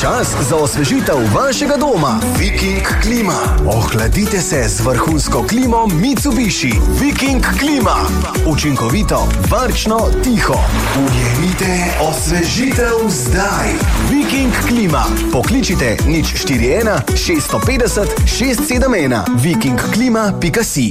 Čas za osvežitev vašega doma. Viking klima. Ohladite se z vrhunsko klimo Mitsubishi. Viking klima. Učinkovito, varčno, tiho. Ujemite osvežitev zdaj. Viking klima. Pokličite 041 650 671. vikingklima.si.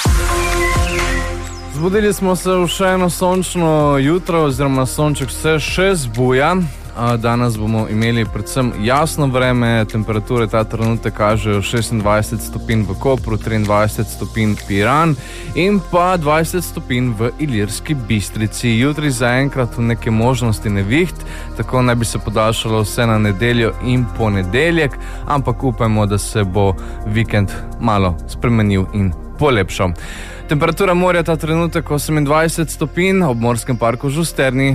Zbudili smo se v še eno sončno jutro, oziroma sonček se še zbuja. Danes bomo imeli predvsem jasno vreme, temperature ta trenutek kažejo 26 stopinj v Kopru, 23 stopinj Piran in pa 20 stopinj v Ilirski Bistrici. Jutri zaenkrat v neke možnosti neviht, tako naj bi se podaljšalo vse na nedeljo in ponedeljek, ampak upajmo, da se bo vikend malo spremenil in polepšal. Temperatura morja ta trenutek 28 stopinj, ob Morskem parku Žusterni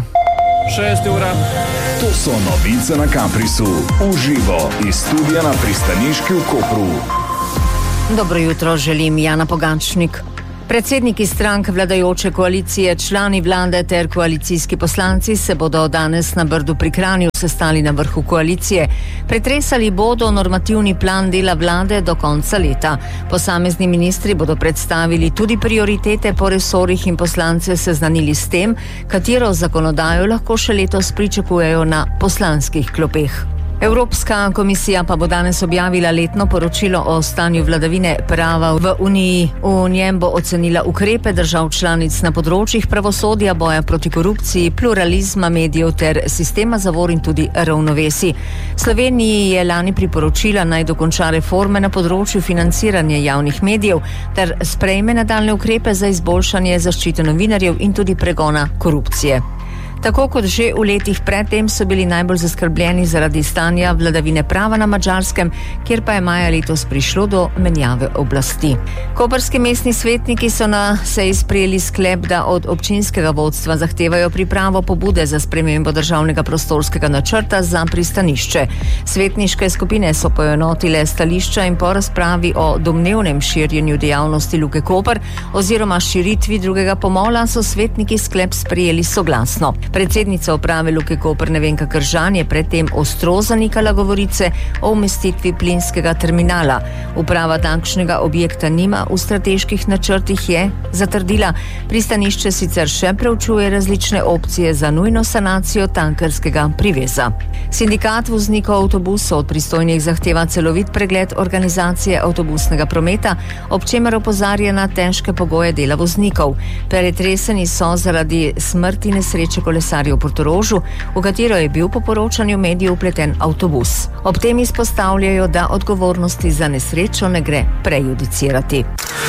6 ura. To so novice na Kamprisu, uživo iz studia na pristaniški v Kopru. Dobro jutro, želim Jana Pogančnik. Predsedniki strank vladajoče koalicije, člani vlade ter koalicijski poslanci se bodo danes na Brdu pri Kranju sestali na vrhu koalicije. Pretresali bodo normativni plan dela vlade do konca leta. Posamezni ministri bodo predstavili tudi prioritete po resorjih in poslance seznanili s tem, katero zakonodajo lahko še letos pričakujejo na poslanskih klopeh. Evropska komisija pa bo danes objavila letno poročilo o stanju vladavine prava v Uniji. V njem bo ocenila ukrepe držav članic na področjih pravosodja, boja proti korupciji, pluralizma medijev ter sistema zavor in tudi ravnovesij. Sloveniji je lani priporočila naj dokonča reforme na področju financiranja javnih medijev ter sprejme nadaljne ukrepe za izboljšanje zaščite novinarjev in tudi pregona korupcije. Tako kot že v letih predtem so bili najbolj zaskrbljeni zaradi stanja vladavine prava na Madžarskem, kjer pa je maja letos prišlo do menjave oblasti. Koprski mestni svetniki so na seji sprejeli sklep, da od občinskega vodstva zahtevajo pripravo pobude za spremembo državnega prostorskega načrta za pristanišče. Svetniške skupine so poenotile stališča in po razpravi o domnevnem širjenju dejavnosti Luke Koper oziroma širitvi drugega pomola so svetniki sklep sprejeli soglasno. Predsednica uprave Luke Koper Nevenka Kržan je predtem ostro zanikala govorice o umestitvi plinskega terminala. Uprava takšnega objekta nima v strateških načrtih, je zatrdila. Pristanišče sicer še preučuje različne opcije za nujno sanacijo tankerskega priveza. Sindikat voznikov avtobusov od pristojnih zahteva celovit pregled organizacije avtobusnega prometa, ob čemer opozarja na težke pogoje dela voznikov. Pretreseni so zaradi smrti nesreče kolesarjev v Portorožu, v katero je bil po poročanju medijev vpleten avtobus. Ob tem izpostavljajo, da odgovornosti za nesrečo ne gre prejudicirati.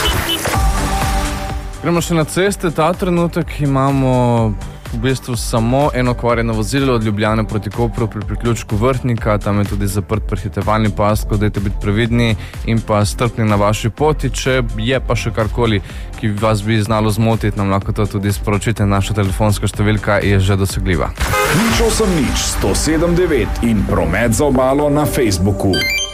Gremo še na ceste. Ta trenutek imamo v bistvu samo eno okvarjeno vozilo od Ljubljane proti Kopru pri priključku Vrhnika. Tam je tudi zaprt prehitevalni pas, tako dajte biti previdni in pa strpni na vaši poti. Če je pa še karkoli, ki vas bi znalo zmotiti, nam lahko to tudi sporočite. Naša telefonska številka je že dosegljiva. 080 107 9 in Promet za obalo na Facebooku.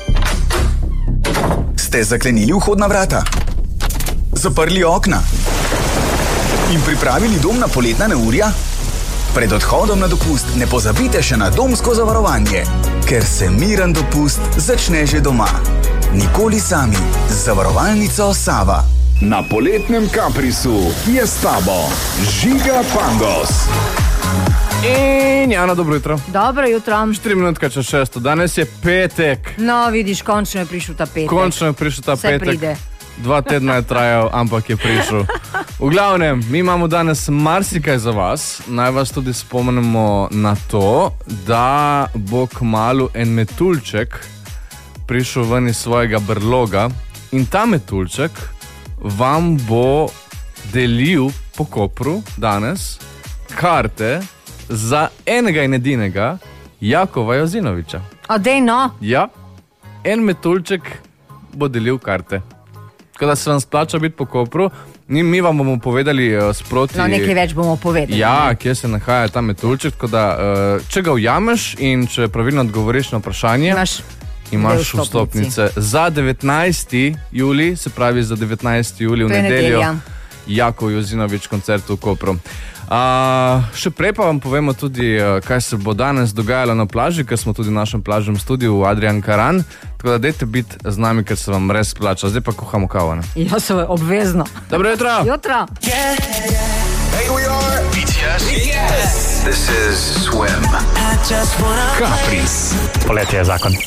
Ste zaklenili vhodna vrata? Zaprli okna? In pripravili dom na poletna neurja? Pred odhodom na dopust ne pozabite še na domsko zavarovanje, ker se miren dopust začne že doma. Nikoli sami z zavarovalnico Sava. Na poletnem Kamprisu je s tabo Žiga Pangos. In Jana, dobro jutro. Dobro jutro. 4 minutka čez 6. Danes je petek. No, vidiš, končno je prišel ta petek. Končno je prišel ta Vse petek. pride. 2 tedna je trajal, ampak je prišel. V glavnem, mi imamo danes marsikaj za vas. Naj vas tudi spomnimo na to, da bo kmalu en metuljček prišel ven iz svojega brloga in ta metuljček vam bo delil po Kopru danes karte za enega in edinega Jakova Jozinoviča. A dej no. Ja, en metuljček bo delil karte. Tako da se vam splača biti po Kopru. Mi vam bomo povedali sproti... No, nekaj več bomo povedali. Ja, kje se nahaja ta metuljček. Tako da, če ga ujameš in če pravilno odgovoriš na vprašanje, imaš vstopnice za 19. julij, se pravi za 19. julij v nedeljo, Jakov Jozinovič koncert v Kopru. Še prej pa vam povemo tudi, kaj se bo danes dogajalo na plaži, ker smo tudi v našem plažnem studiu v Adrian Karan. Tako da dajte biti z nami, ker se vam res splača. Zdaj pa kuhamo kavo, ne? Ja, se obvezno. Dobro jutro! Jutra! Hey, we are BTS. This is Swim. Kapris. Poletje je zakon.